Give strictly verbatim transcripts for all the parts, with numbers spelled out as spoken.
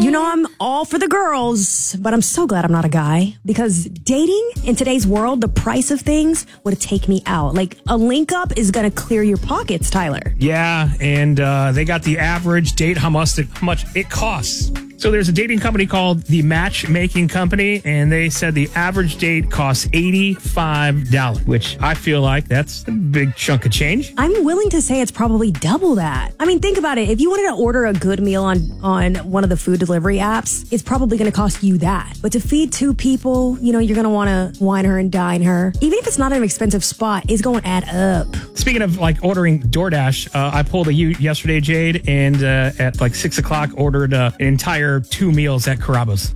You know I'm all for the girls, but I'm so glad I'm not a guy because dating in today's world, the price of things would take me out. Like a link up is going to clear your pockets, Tyler. Yeah, and uh, they got the average date, how much it, how much it costs. So there's a dating company called the Matchmaking Company, and they said the average date costs eighty-five dollars, which I feel like that's a big chunk of change. I'm willing to say it's probably double that. I mean, think about it. If you wanted to order a good meal on, on one of the food delivery apps, it's probably going to cost you that. But to feed two people, you know, you're going to want to wine her and dine her. Even if it's not an expensive spot, it's going to add up. Speaking of like ordering DoorDash, uh, I pulled a U yesterday, Jade, and uh, at like six o'clock ordered uh, an entire two meals at Carrabba's.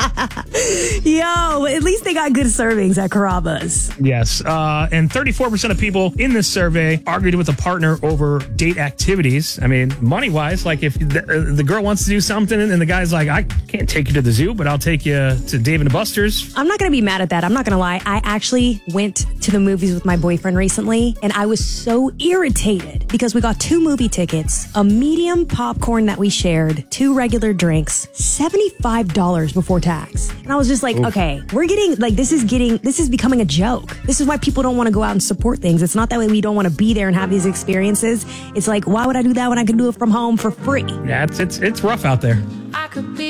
Yo, at least they got good servings at Carrabba's. Yes. Uh, and thirty-four percent of people in this survey argued with a partner over date activities. I mean, money-wise, like if the, uh, the girl wants to do something and the guy's like, I can't take you to the zoo, but I'll take you to Dave and Buster's. I'm not going to be mad at that. I'm not going to lie. I actually went to the movies with my boyfriend recently, and I was so irritated because we got two movie tickets, a medium popcorn that we shared, two regular drinks, seventy-five dollars before tax. And I was just like, Oof. okay, we're getting, like, this is getting, this is becoming a joke. This is why people don't want to go out and support things. It's not that way we don't want to be there and have these experiences. It's like, why would I do that when I can do it from home for free? Yeah, it's, it's, it's rough out there. I could be